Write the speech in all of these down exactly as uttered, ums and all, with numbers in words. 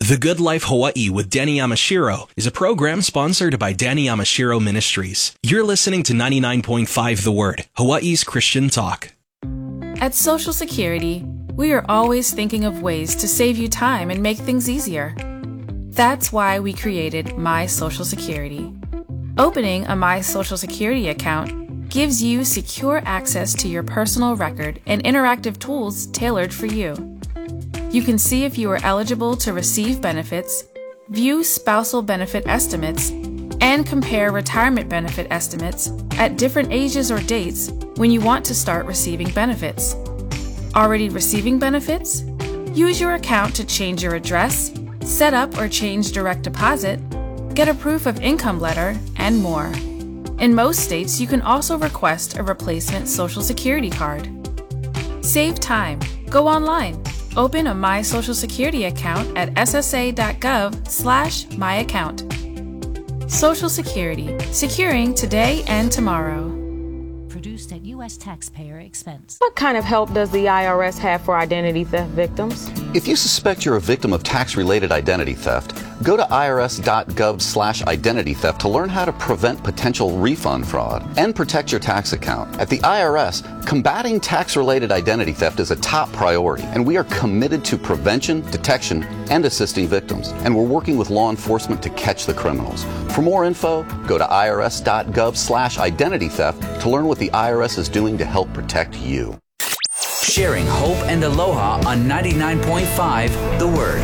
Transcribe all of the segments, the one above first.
The Good Life Hawaii with Danny Yamashiro is a program sponsored by Danny Yamashiro Ministries. You're listening to ninety-nine point five The Word, Hawaii's Christian talk. At Social Security, we are always thinking of ways to save you time and make things easier. That's why we created My Social Security. Opening a My Social Security account gives you secure access to your personal record and interactive tools tailored for you. You can see if you are eligible to receive benefits, view spousal benefit estimates, and compare retirement benefit estimates at different ages or dates when you want to start receiving benefits. Already receiving benefits? Use your account to change your address, set up or change direct deposit, get a proof of income letter, and more. In most states, you can also request a replacement Social Security card. Save time. Go online. Open a My Social Security account at ssa.gov slash myaccount. Social Security, securing today and tomorrow. Produced at U S taxpayer expense. What kind of help does the I R S have for identity theft victims? If you suspect you're a victim of tax-related identity theft, go to irs.gov slash identity theft to learn how to prevent potential refund fraud and protect your tax account. At the I R S, combating tax-related identity theft is a top priority, and we are committed to prevention, detection, and assisting victims. And we're working with law enforcement to catch the criminals. For more info, go to irs.gov slash identity theft to learn what the I R S is doing to help protect you. Sharing hope and aloha on ninety-nine point five The Word.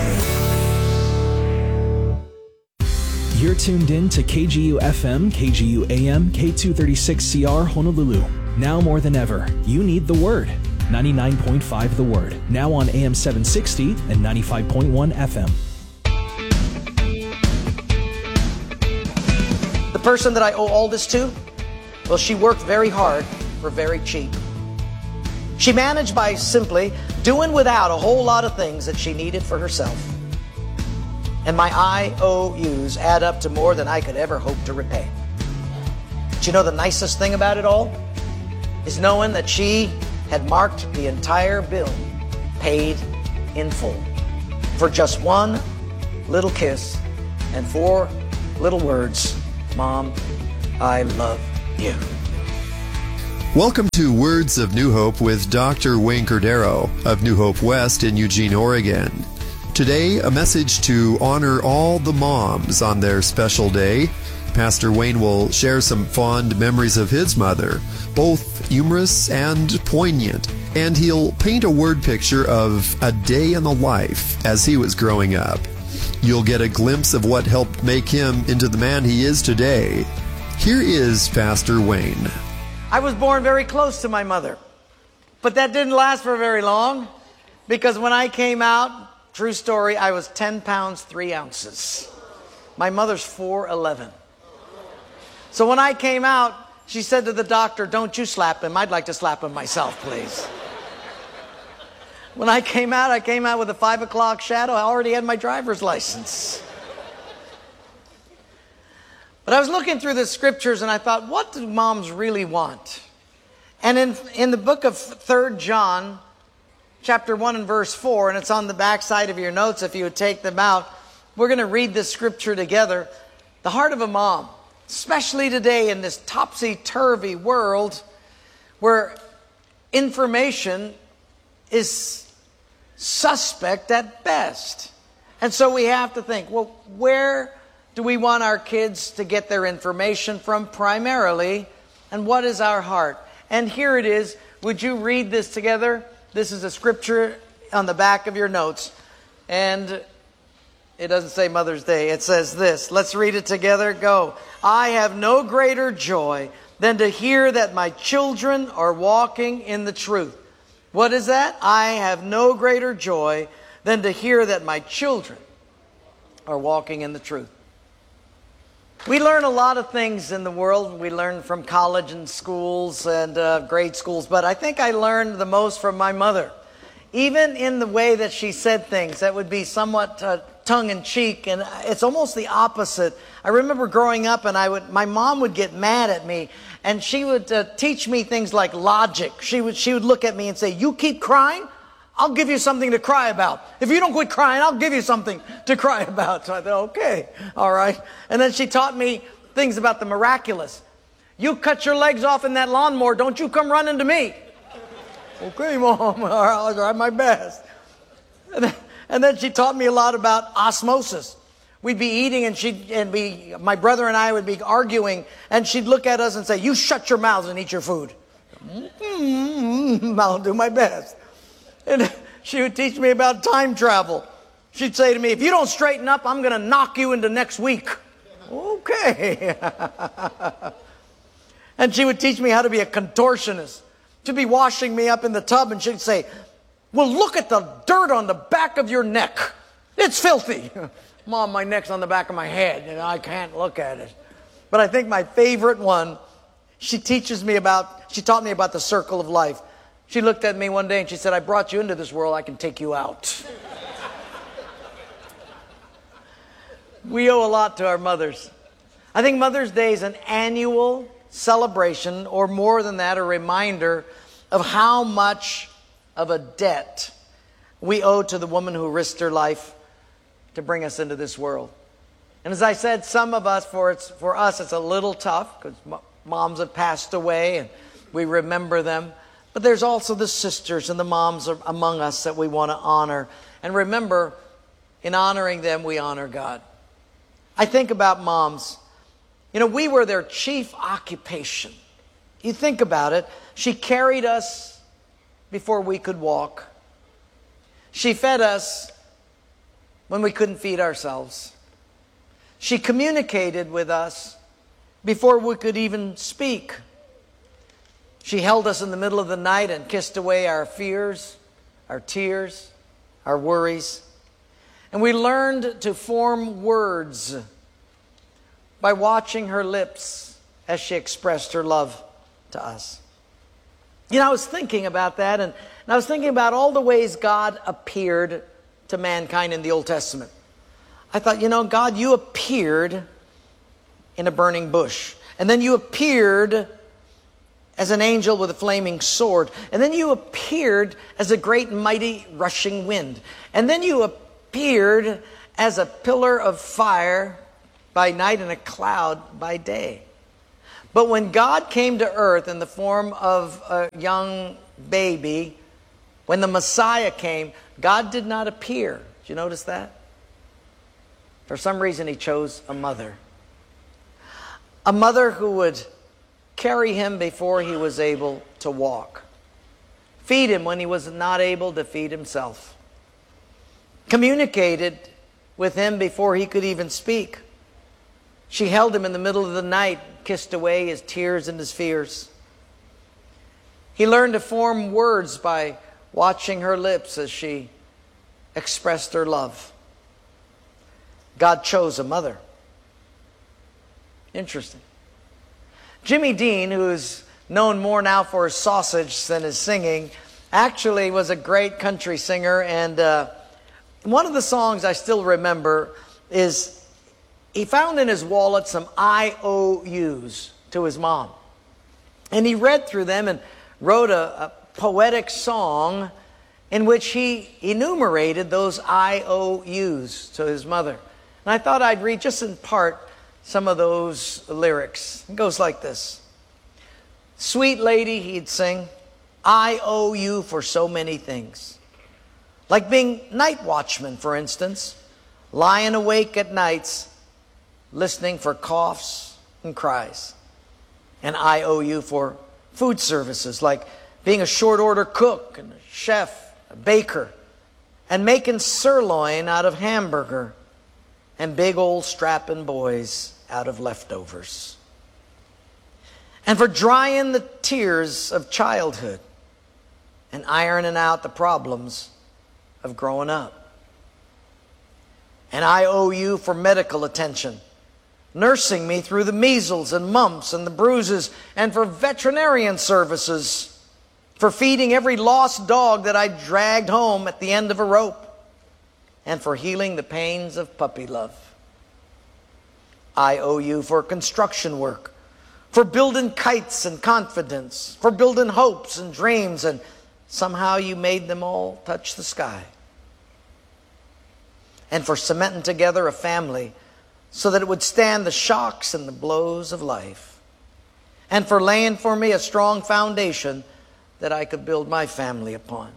You're tuned in to K G U F M, K G U A M, K two thirty-six C R Honolulu. Now more than ever, you need The Word. ninety-nine point five The Word. Now on A M seven sixty and ninety-five point one F M. The person that I owe all this to, well, she worked very hard for very cheap. She managed by simply doing without a whole lot of things that she needed for herself. And my I O Us add up to more than I could ever hope to repay. But you know the nicest thing about it all? Is knowing that she had marked the entire bill paid in full for just one little kiss and four little words, Mom, I love you. Welcome to Words of New Hope with Doctor Wayne Cordero of New Hope West in Eugene, Oregon. Today, a message to honor all the moms on their special day. Pastor Wayne will share some fond memories of his mother, both humorous and poignant, and he'll paint a word picture of a day in the life as he was growing up. You'll get a glimpse of what helped make him into the man he is today. Here is Pastor Wayne. I was born very close to my mother, but that didn't last for very long, because when I came out, true story, I was ten pounds, three ounces. My mother's four eleven. So when I came out, she said to the doctor, don't you slap him. I'd like to slap him myself, please. When I came out, I came out with a five o'clock shadow. I already had my driver's license. But I was looking through the scriptures and I thought, what do moms really want? And in, in the book of Third John, chapter one and verse four, and it's on the back side of your notes if you would take them out, we're going to read this scripture together. The heart of a mom, especially today in this topsy-turvy world where information is suspect at best. And so we have to think, well, where do we want our kids to get their information from primarily? And what is our heart? And here it is. Would you read this together? This is a scripture on the back of your notes. And it doesn't say Mother's Day. It says this. Let's read it together. Go. I have no greater joy than to hear that my children are walking in the truth. What is that? I have no greater joy than to hear that my children are walking in the truth. We learn a lot of things in the world. We learn from college and schools and uh, grade schools, but I think I learned the most from my mother. Even in the way that she said things that would be somewhat uh, tongue-in-cheek, and it's almost the opposite. I remember growing up, and I would, my mom would get mad at me, and she would uh, teach me things like logic. She would, she would look at me and say, "You keep crying, I'll give you something to cry about. If you don't quit crying, I'll give you something to cry about. So I thought, okay, all right. And then she taught me things about the miraculous. You cut your legs off in that lawnmower, don't you come running to me. Okay, Mom, all right, I'll try my best. And then, and then she taught me a lot about osmosis. We'd be eating and she'd, and be, my brother and I would be arguing, and she'd look at us and say, you shut your mouths and eat your food. Mm-hmm, I'll do my best. And she would teach me about time travel. She'd say to me, if you don't straighten up, I'm going to knock you into next week. Okay. And she would teach me how to be a contortionist. She'd be washing me up in the tub and she'd say, well, look at the dirt on the back of your neck. It's filthy. Mom, my neck's on the back of my head and I can't look at it. But I think my favorite one, she teaches me about, she taught me about the circle of life. She looked at me one day and she said, I brought you into this world, I can take you out. We owe a lot to our mothers. I think Mother's Day is an annual celebration, or more than that, a reminder of how much of a debt we owe to the woman who risked her life to bring us into this world. And as I said, some of us, for it's for us, it's a little tough because moms have passed away and we remember them. But there's also the sisters and the moms among us that we want to honor. And remember, in honoring them, we honor God. I think about moms. You know, we were their chief occupation. You think about it. She carried us before we could walk. She fed us when we couldn't feed ourselves. She communicated with us before we could even speak. She held us in the middle of the night and kissed away our fears, our tears, our worries. And we learned to form words by watching her lips as she expressed her love to us. You know, I was thinking about that, and, and I was thinking about all the ways God appeared to mankind in the Old Testament. I thought, you know, God, you appeared in a burning bush. And then you appeared as an angel with a flaming sword. And then you appeared as a great mighty rushing wind. And then you appeared as a pillar of fire by night and a cloud by day. But when God came to earth in the form of a young baby, when the Messiah came, God did not appear. Did you notice that? For some reason, he chose a mother. A mother who would carry him before he was able to walk. Feed him when he was not able to feed himself. Communicated with him before he could even speak. She held him in the middle of the night, kissed away his tears and his fears. He learned to form words by watching her lips as she expressed her love. God chose a mother. Interesting. Jimmy Dean, who's known more now for his sausage than his singing, actually was a great country singer. And uh, one of the songs I still remember is he found in his wallet some I O Us to his mom. And he read through them and wrote a, a poetic song in which he enumerated those I O Us to his mother. And I thought I'd read just in part some of those lyrics. It goes like this. Sweet lady, he'd sing, I owe you for so many things. Like being night watchman, for instance, lying awake at nights, listening for coughs and cries. And I owe you for food services, like being a short order cook and a chef, a baker, and making sirloin out of hamburger, and big old strapping boys out of leftovers. And for drying the tears of childhood and ironing out the problems of growing up. And I owe you for medical attention, nursing me through the measles and mumps and the bruises, and for veterinarian services, for feeding every lost dog that I dragged home at the end of a rope, and for healing the pains of puppy love. I owe you for construction work, for building kites and confidence, for building hopes and dreams, and somehow you made them all touch the sky. And for cementing together a family so that it would stand the shocks and the blows of life. And for laying for me a strong foundation that I could build my family upon.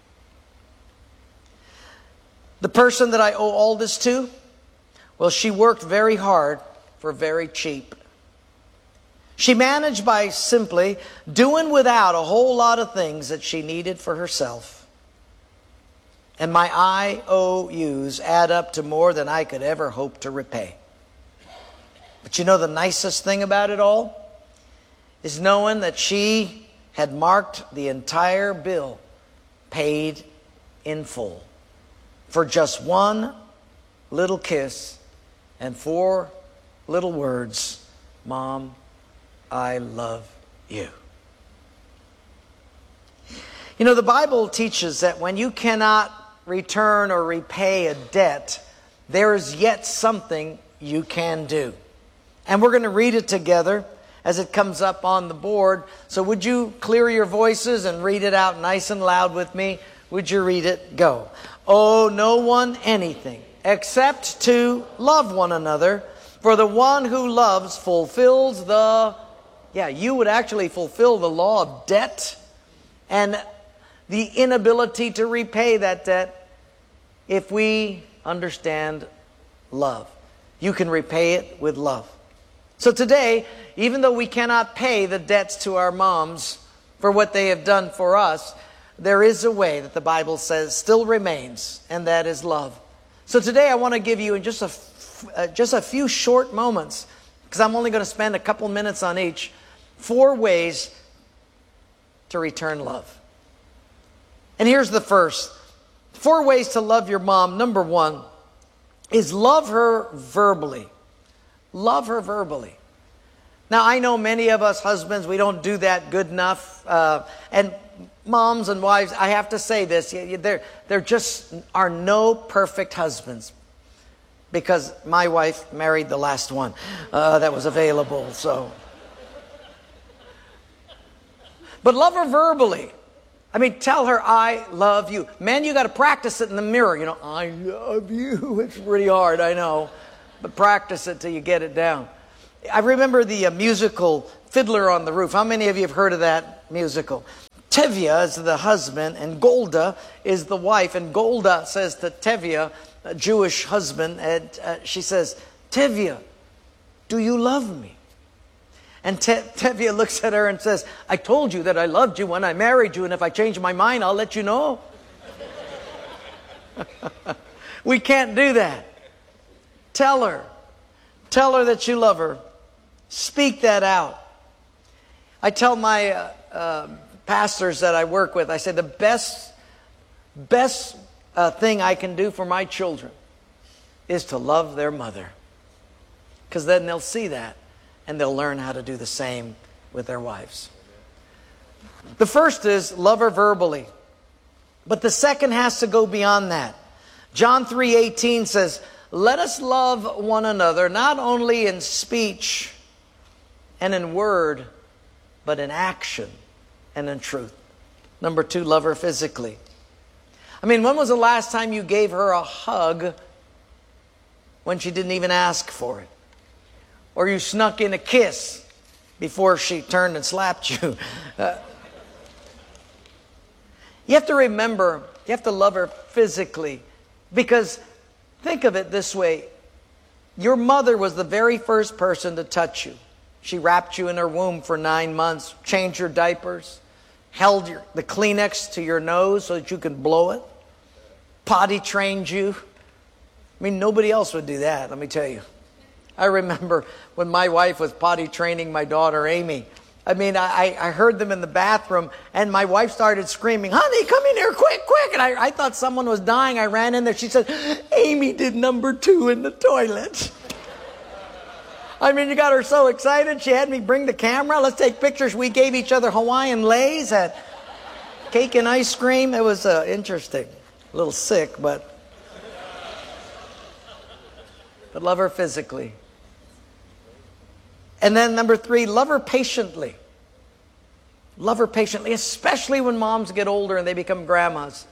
The person that I owe all this to, well, she worked very hard for very cheap. She managed by simply doing without a whole lot of things that she needed for herself. And my I O Us add up to more than I could ever hope to repay. But you know the nicest thing about it all? Is knowing that she had marked the entire bill paid in full for just one little kiss and four little words, Mom, I love you. You know, the Bible teaches that when you cannot return or repay a debt, there is yet something you can do. And we're going to read it together as it comes up on the board. So would you clear your voices and read it out nice and loud with me? Would you read it? Go. Owe no one anything except to love one another, for the one who loves fulfills the... Yeah, you would actually fulfill the law of debt and the inability to repay that debt if we understand love. You can repay it with love. So today, even though we cannot pay the debts to our moms for what they have done for us, there is a way that the Bible says still remains, and that is love. So today I want to give you in just a, uh, just a few short moments, because I'm only going to spend a couple minutes on each, four ways to return love. And here's the first. Four ways to love your mom. Number one is love her verbally. Love her verbally. Now, I know many of us husbands, we don't do that good enough. Uh, and moms and wives, I have to say this, there, there just are no perfect husbands. Because my wife married the last one uh, that was available, so... But love her verbally. I mean, tell her, I love you. Man, you got to practice it in the mirror. You know, I love you. It's pretty hard, I know. But practice it till you get it down. I remember the uh, musical Fiddler on the Roof. How many of you have heard of that musical? Tevye is the husband and Golda is the wife. And Golda says to Tevye, a Jewish husband, and uh, she says, Tevye, do you love me? And Te- Tevye looks at her and says, I told you that I loved you when I married you, and if I change my mind, I'll let you know. We can't do that. Tell her. Tell her that you love her. Speak that out. I tell my uh, uh, pastors that I work with, I say the best, best uh, thing I can do for my children is to love their mother. Because then they'll see that. And they'll learn how to do the same with their wives. The first is love her verbally. But the second has to go beyond that. John three eighteen says, let us love one another, not only in speech and in word, but in action and in truth. Number two, love her physically. I mean, when was the last time you gave her a hug when she didn't even ask for it? Or you snuck in a kiss before she turned and slapped you. Uh, you have to remember, you have to love her physically. Because think of it this way. Your mother was the very first person to touch you. She wrapped you in her womb for nine months, changed your diapers, held your, the Kleenex to your nose so that you could blow it, potty trained you. I mean, nobody else would do that, let me tell you. I remember when my wife was potty training my daughter, Amy. I mean, I, I heard them in the bathroom, and my wife started screaming, honey, come in here, quick, quick. And I, I thought someone was dying. I ran in there. She said, Amy did number two in the toilet. I mean, you got her so excited. She had me bring the camera. Let's take pictures. We gave each other Hawaiian lays, had cake and ice cream. It was uh, interesting. A little sick, but... But love her physically. And then number three, love her patiently. Love her patiently, especially when moms get older and they become grandmas.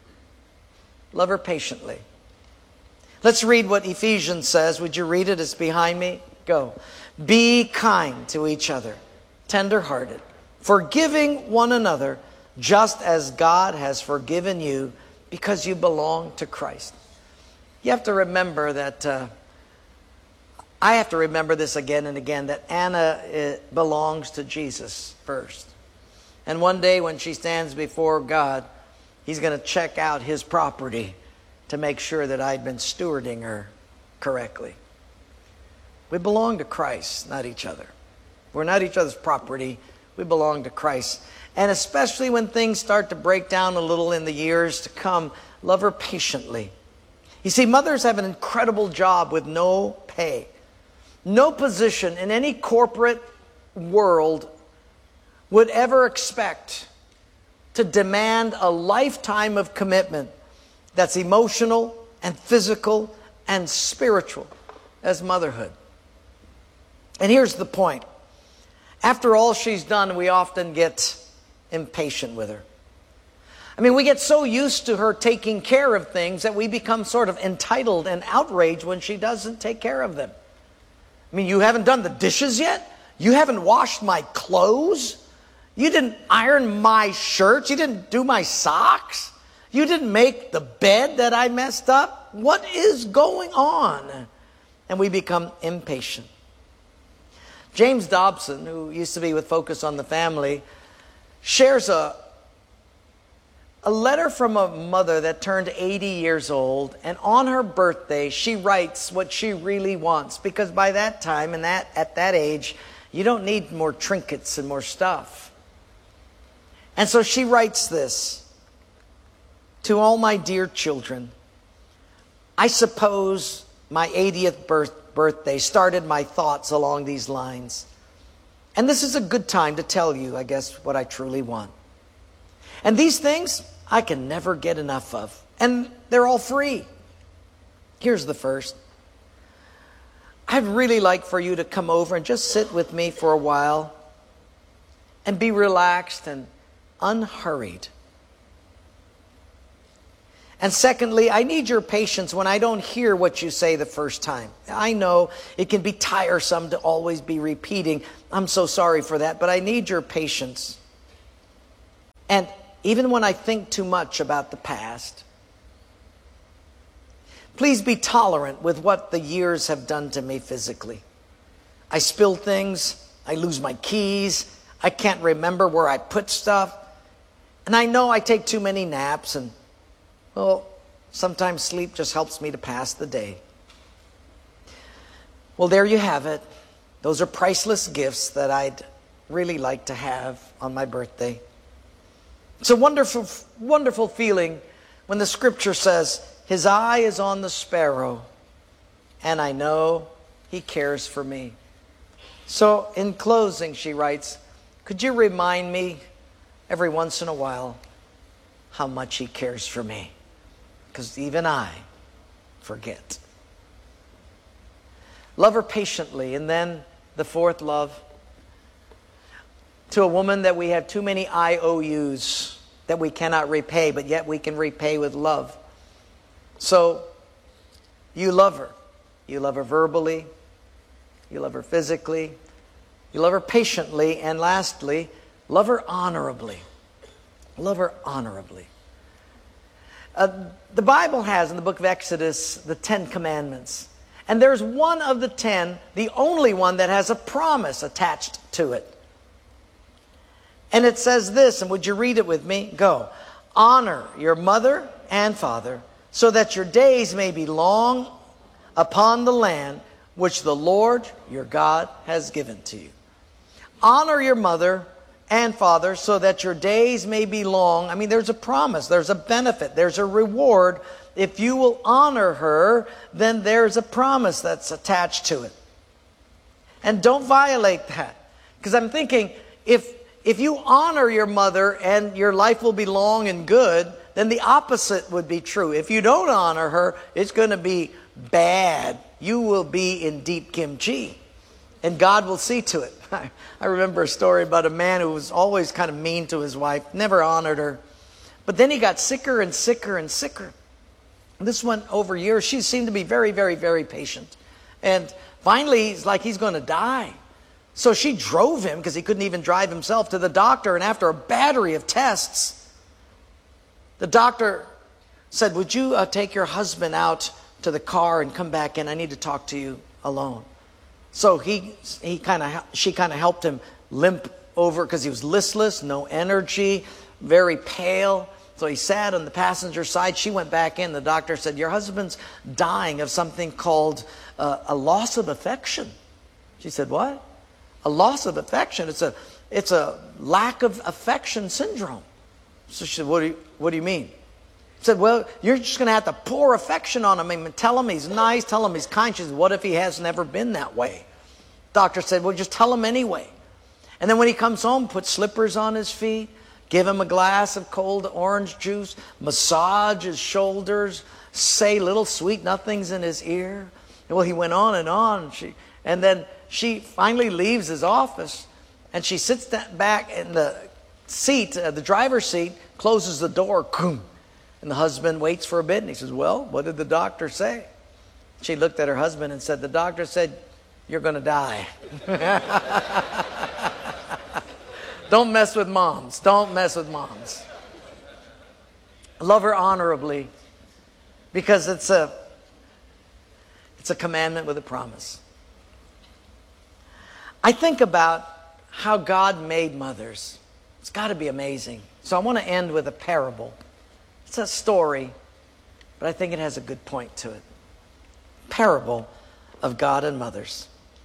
Love her patiently. Let's read what Ephesians says. Would you read it? It's behind me. Go. Be kind to each other, tender-hearted, forgiving one another, just as God has forgiven you, because you belong to Christ. You have to remember that, uh, I have to remember this again and again, that Anna uh, belongs to Jesus first. And one day when she stands before God, He's going to check out His property to make sure that I'd been stewarding her correctly. We belong to Christ, not each other. We're not each other's property. We belong to Christ. And especially when things start to break down a little in the years to come, love her patiently. You see, mothers have an incredible job with no pay. No position in any corporate world would ever expect to demand a lifetime of commitment that's emotional and physical and spiritual as motherhood. And here's the point. After all she's done, we often get impatient with her. I mean, we get so used to her taking care of things that we become sort of entitled and outraged when she doesn't take care of them. I mean, you haven't done the dishes yet? You haven't washed my clothes? You didn't iron my shirts? You didn't do my socks? You didn't make the bed that I messed up? What is going on? And we become impatient. James Dobson, who used to be with Focus on the Family, shares a, a letter from a mother that turned eighty years old, and on her birthday she writes what she really wants, because by that time and that at that age you don't need more trinkets and more stuff. And so she writes this: to all my dear children, I suppose my eightieth birth, birthday started my thoughts along these lines. And this is a good time to tell you, I guess, what I truly want. And these things I can never get enough of. And they're all free. Here's the first. I'd really like for you to come over and just sit with me for a while and be relaxed and unhurried. And secondly, I need your patience when I don't hear what you say the first time. I know it can be tiresome to always be repeating. I'm so sorry for that, but I need your patience. And even when I think too much about the past, please be tolerant with what the years have done to me physically. I spill things, I lose my keys, I can't remember where I put stuff, and I know I take too many naps, and well, sometimes sleep just helps me to pass the day. Well, there you have it. Those are priceless gifts that I'd really like to have on my birthday. It's a wonderful, wonderful feeling when the scripture says, His eye is on the sparrow, and I know He cares for me. So in closing, she writes, could you remind me every once in a while how much He cares for me? Because even I forget. Love her patiently. And then the fourth love, to a woman that we have too many I O Us that we cannot repay, but yet we can repay with love. So you love her. You love her verbally. You love her physically. You love her patiently. And lastly, love her honorably. Love her honorably. Uh, the Bible has in the book of Exodus the Ten Commandments. And there's one of the ten, the only one that has a promise attached to it. And it says this, and would you read it with me? Go. Honor your mother and father, so that your days may be long upon the land which the Lord your God has given to you. Honor your mother and father, so that your days may be long. I mean, there's a promise, there's a benefit, there's a reward. If you will honor her, then there's a promise that's attached to it. And don't violate that. Because I'm thinking, if, if you honor your mother and your life will be long and good, then the opposite would be true. If you don't honor her, it's going to be bad. You will be in deep kimchi. and God will see to it. I remember a story about a man who was always kind of mean to his wife, never honored her. But then he got sicker and sicker and sicker. This went over years. She seemed to be very, very, very patient. And finally, he's like he's going to die. So she drove him, because he couldn't even drive himself, to the doctor. And after a battery of tests, the doctor said, would you uh, take your husband out to the car and come back in? I need to talk to you alone. So he, he kind of, she kind of helped him limp over, because he was listless, no energy, very pale. So he sat on the passenger side. She went back in. The doctor said, your husband's dying of something called uh, a loss of affection. She said, what? A loss of affection. It's a, it's a lack of affection syndrome. So she said, what do you, what do you mean? He said, well, you're just going to have to pour affection on him and tell him he's nice, tell him he's kind. She said, what if he has never been that way? Doctor said, well, just tell him anyway. And then when he comes home, put slippers on his feet, give him a glass of cold orange juice, massage his shoulders, say little sweet nothings in his ear. And well, he went on and on. She, and then she finally leaves his office, and she sits back in the seat, uh, the driver's seat, closes the door, boom. And the husband waits for a bit, and he says, well, what did the doctor say? She looked at her husband and said, the doctor said, you're going to die. Don't mess with moms. Don't mess with moms. Love her honorably, because it's a, it's a commandment with a promise. I think about how God made mothers. It's got to be amazing. So I want to end with a parable. It's a story, but I think it has a good point to it. Parable of God and mothers.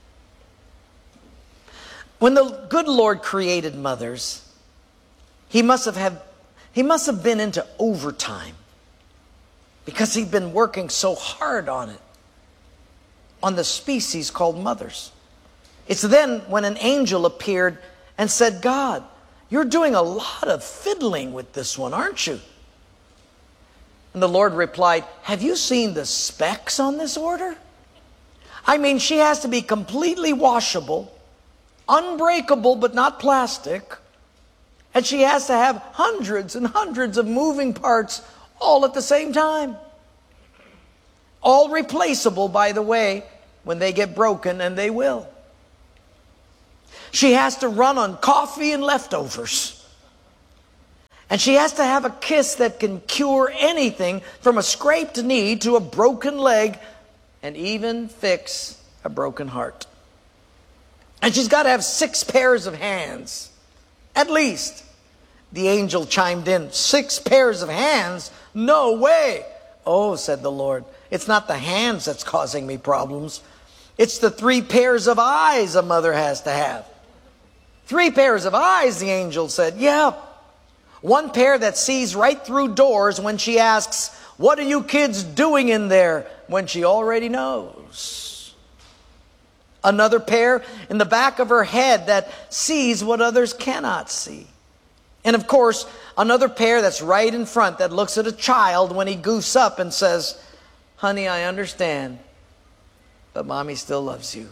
When the good Lord created mothers, he must have had, he must have been into overtime, because he'd been working so hard on it, on the species called mothers. It's then when an angel appeared and said, God, you're doing a lot of fiddling with this one, aren't you? And the Lord replied, have you seen the specs on this order? I mean, she has to be completely washable, unbreakable but not plastic, and she has to have hundreds and hundreds of moving parts all at the same time. All replaceable, by the way, when they get broken, and they will. She has to run on coffee and leftovers. And she has to have a kiss that can cure anything from a scraped knee to a broken leg, and even fix a broken heart. And she's got to have six pairs of hands, at least. The angel chimed in, six pairs of hands? No way. Oh, said the Lord, it's not the hands that's causing me problems. It's the three pairs of eyes a mother has to have. Three pairs of eyes, the angel said. Yeah. One pair that sees right through doors when she asks, what are you kids doing in there? When she already knows. Another pair in the back of her head that sees what others cannot see. And of course, another pair that's right in front that looks at a child when he goofs up and says, honey, I understand, but mommy still loves you.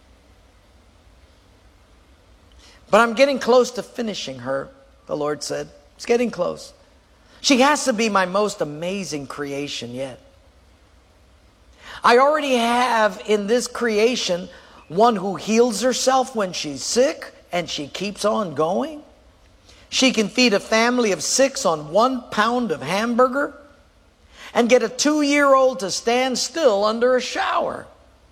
But I'm getting close to finishing her, the Lord said. It's getting close. She has to be my most amazing creation yet. I already have in this creation one who heals herself when she's sick, and she keeps on going. She can feed a family of six on one pound of hamburger and get a two-year-old to stand still under a shower.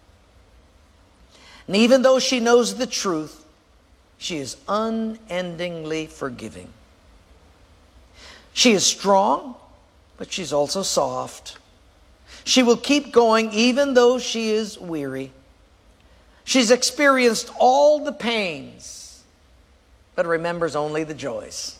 And even though she knows the truth, she is unendingly forgiving. She is strong, but she's also soft. She will keep going even though she is weary. She's experienced all the pains, but remembers only the joys.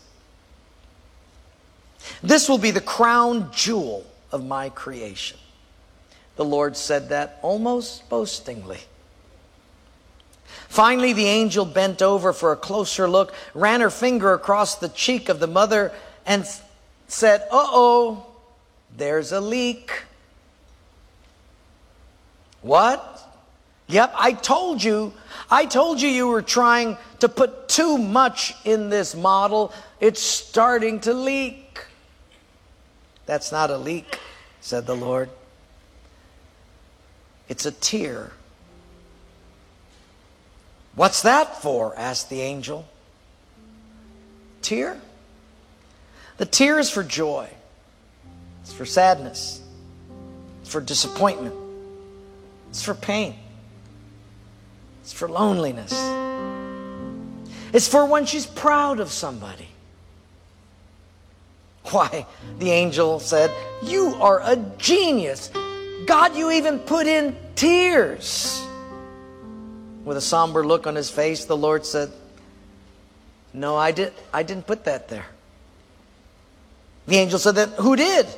This will be the crown jewel of my creation. The Lord said that almost boastingly. Finally, the angel bent over for a closer look, ran her finger across the cheek of the mother, and said, uh-oh, there's a leak. What? Yep, I told you. I told you you were trying to put too much in this model. It's starting to leak. That's not a leak, said the Lord. It's a tear. What's that for? Asked the angel. Tear? The tear is for joy. It's for sadness. It's for disappointment. It's for pain. It's for loneliness. It's for when she's proud of somebody. Why, the angel said, you are a genius. God, you even put in tears. With a somber look on his face, the Lord said, no, I, did, I didn't put that there. The angel said, then who did?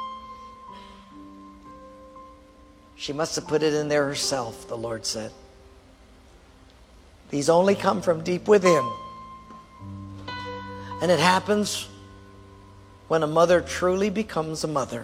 She must have put it in there herself, the Lord said. These only come from deep within. And it happens when a mother truly becomes a mother.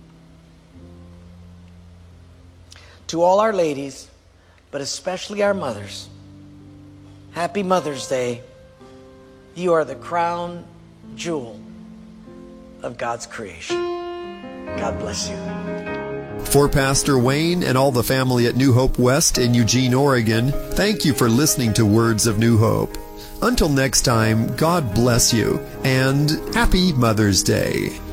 To all our ladies, but especially our mothers, happy Mother's Day. You are the crown jewel of God's creation. God bless you. For Pastor Wayne and all the family at New Hope West in Eugene, Oregon, thank you for listening to Words of New Hope. Until next time, God bless you, and Happy Mother's Day.